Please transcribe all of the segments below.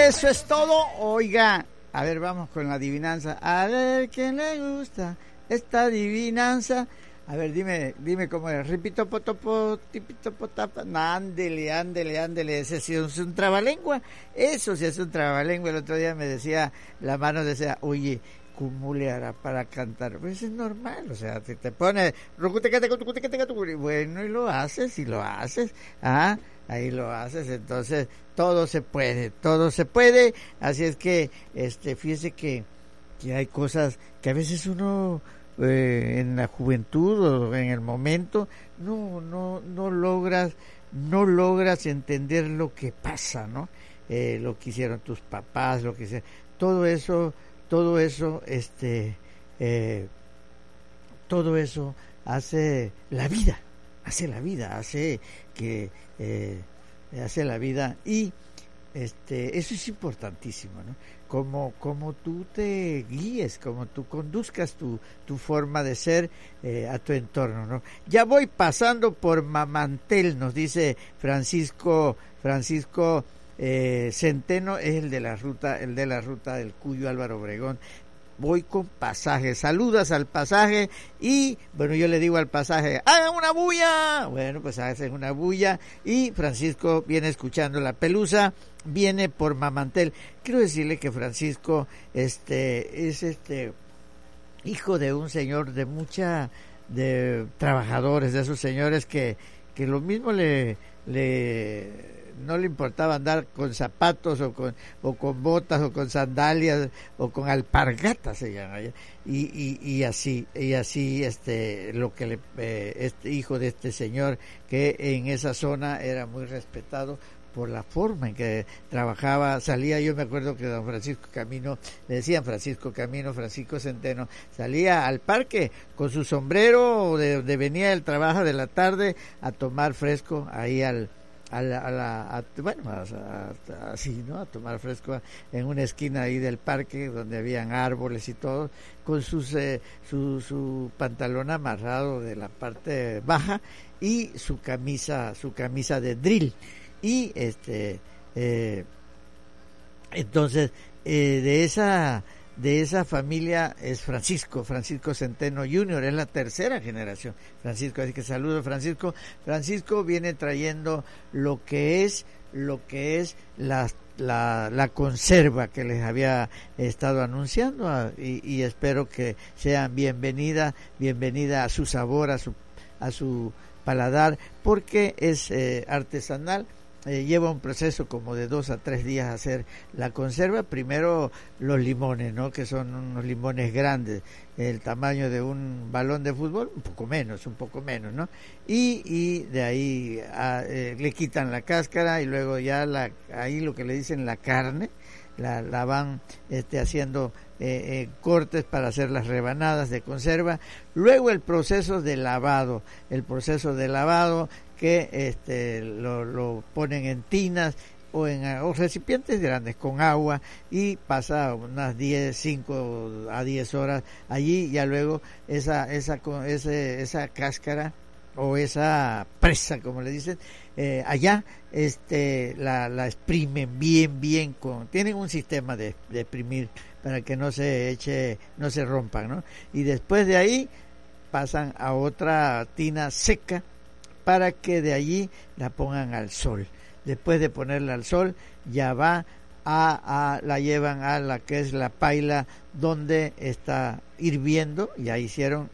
Eso es todo. Oiga, a ver, vamos con la adivinanza. A ver, ¿quién le gusta esta adivinanza? A ver, dime cómo es. Ripito, potopo, tipito, potapa. Ándele. Ese sí es un trabalengua. Eso sí es un trabalengua. El otro día me decía, la mano decía, oye, ¿cómo le hará para cantar? Pues es normal, o sea, si te pone, bueno, y lo haces, ahí lo haces, entonces todo se puede, así es que, fíjese que hay cosas que a veces uno, en la juventud o en el momento, no logras entender lo que pasa, ¿no? Lo que hicieron tus papás, lo que hicieron, todo eso, todo eso hace la vida, hace la vida y eso es importantísimo, ¿no? Como tú te guíes, como tú conduzcas tu forma de ser a tu entorno, ¿no? Ya voy pasando por Mamantel, nos dice Francisco Centeno, es el de la ruta del Cuyo Álvaro Obregón. Voy con Pasaje, saludas al Pasaje y bueno, yo le digo al Pasaje, hagan una bulla, bueno, pues hacen una bulla y Francisco viene escuchando La Pelusa, viene por Mamantel. Quiero decirle que Francisco es hijo de un señor de trabajadores, de esos señores que lo mismo no le importaba andar con zapatos o con botas o con sandalias o con alpargatas se llama, y así lo que este hijo de este señor que en esa zona era muy respetado por la forma en que trabajaba, salía, yo me acuerdo que don Francisco Camino, le decían Francisco Camino, Francisco Centeno, salía al parque con su sombrero, venía del trabajo de la tarde a tomar fresco ahí así, ¿no? A tomar fresco en una esquina ahí del parque donde habían árboles y todo, con su pantalón amarrado de la parte baja y su camisa de drill y entonces de esa familia es Francisco Centeno Jr., es la tercera generación, Francisco, así que saludo Francisco. Francisco viene trayendo lo que es la conserva que les había estado anunciando y espero que sean bienvenida a su sabor, a su paladar, porque es artesanal. Lleva un proceso como de 2 a 3 días hacer la conserva. Primero los limones, ¿no? Que son unos limones grandes, el tamaño de un balón de fútbol, un poco menos, ¿no? Y de ahí le quitan la cáscara y luego ya ahí lo que le dicen la carne, la van haciendo cortes para hacer las rebanadas de conserva. Luego el proceso de lavado que lo ponen en tinas o en recipientes grandes con agua y pasa unas 5 a 10 horas allí. Ya luego esa cáscara o esa presa, como le dicen, allá la exprimen bien tienen un sistema de exprimir para que no se rompan, ¿no? Y después de ahí pasan a otra tina seca para que de allí la pongan al sol. Después de ponerla al sol, ya va la llevan a la que es la paila donde está hirviendo. Ya hicieron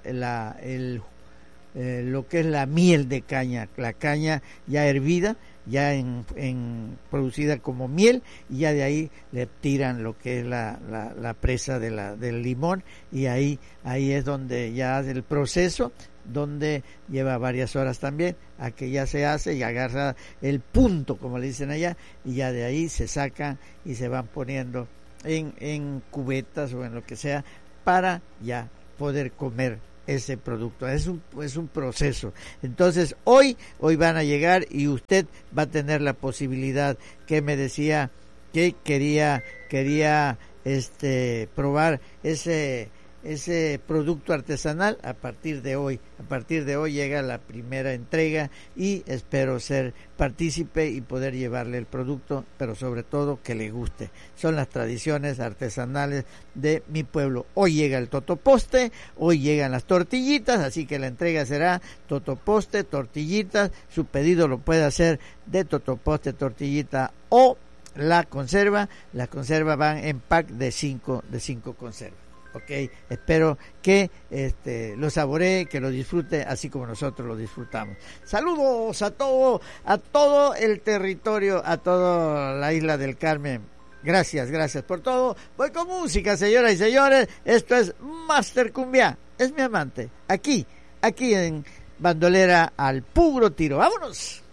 lo que es la miel de caña, la caña ya hervida, ya producida como miel, y ya de ahí le tiran lo que es la presa del limón, y ahí es donde ya hace el proceso, donde lleva varias horas también a que ya se hace y agarra el punto, como le dicen allá, y ya de ahí se sacan y se van poniendo en cubetas o en lo que sea para ya poder comer ese producto. Es un proceso. Entonces hoy van a llegar y usted va a tener la posibilidad, que me decía que quería probar ese ese producto artesanal a partir de hoy. A partir de hoy llega la primera entrega y espero ser partícipe y poder llevarle el producto, pero sobre todo que le guste. Son las tradiciones artesanales de mi pueblo. Hoy llega el totoposte, hoy llegan las tortillitas, así que la entrega será totoposte, tortillitas. Su pedido lo puede hacer de totoposte, tortillita o la conserva. Las conservas van en pack de 5 conservas. Ok, espero que lo saboree, que lo disfrute así como nosotros lo disfrutamos. Saludos a todo el territorio, a toda la isla del Carmen. Gracias por todo. Voy con música, señoras y señores. Esto es Master Cumbia, es mi amante. Aquí en Bandolera al puro tiro. ¡Vámonos!